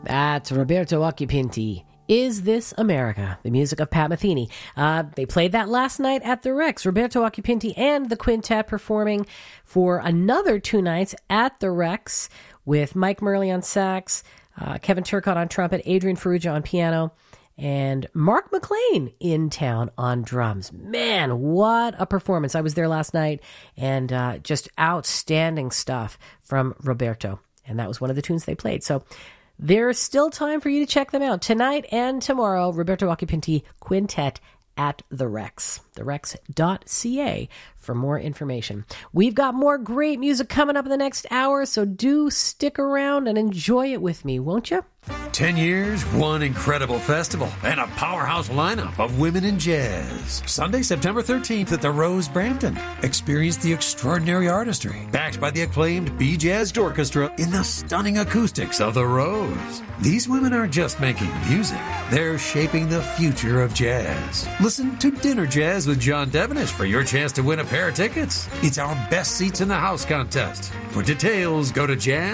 That's Roberto Occhipinti. Is This America? The music of Pat Metheny. They played that last night at the Rex. Roberto Occhipinti and the quintet performing for another 2 nights at the Rex with Mike Murley on sax, Kevin Turcotte on trumpet, Adrian Ferrugia on piano, and Mark McLean in town on drums. Man, what a performance. I was there last night, and just outstanding stuff from Roberto. And that was one of the tunes they played. So there's still time for you to check them out. Tonight and tomorrow, Roberto Occhipinti Quintet at the Rex. TheRex.ca for more information. We've got more great music coming up in the next hour, so do stick around and enjoy it with me, won't you? 10 years, one incredible festival, and a powerhouse lineup of women in jazz. Sunday, September 13th at the Rose Brampton. Experience the extraordinary artistry, backed by the acclaimed B-Jazz Orchestra in the stunning acoustics of the Rose. These women aren't just making music, they're shaping the future of jazz. Listen to Dinner Jazz with John Devenish for your chance to win a pair of tickets. It's our Best Seats in the House contest. For details, go to jazz